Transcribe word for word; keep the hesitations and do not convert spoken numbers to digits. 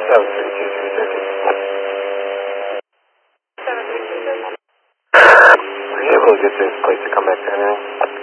seven three two three thirty. seven three two thirty. Were you able to get this place to come back down now?